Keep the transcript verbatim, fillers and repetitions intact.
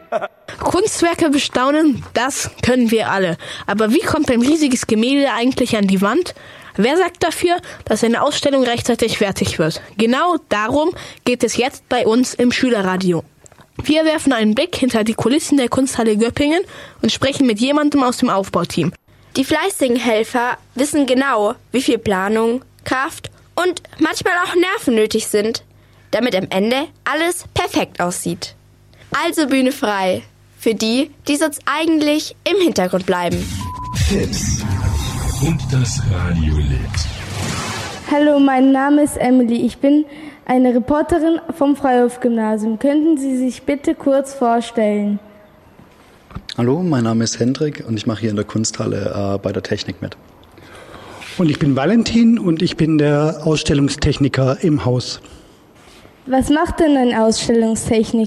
Kunstwerke bestaunen, das können wir alle. Aber wie kommt ein riesiges Gemälde eigentlich an die Wand? Wer sagt dafür, dass eine Ausstellung rechtzeitig fertig wird? Genau darum geht es jetzt bei uns im Schülerradio. Wir werfen einen Blick hinter die Kulissen der Kunsthalle Göppingen und sprechen mit jemandem aus dem Aufbauteam. Die fleißigen Helfer wissen genau, wie viel Planung, Kraft und manchmal auch Nerven nötig sind, damit am Ende alles perfekt aussieht. Also Bühne frei für die, die sonst eigentlich im Hintergrund bleiben. Tipps und das Radiolit. Hallo, mein Name ist Emily. Ich bin eine Reporterin vom Freihof-Gymnasium. Könnten Sie sich bitte kurz vorstellen? Hallo, mein Name ist Hendrik und ich mache hier in der Kunsthalle äh, bei der Technik mit. Und ich bin Valentin und ich bin der Ausstellungstechniker im Haus. Was macht denn ein Ausstellungstechniker?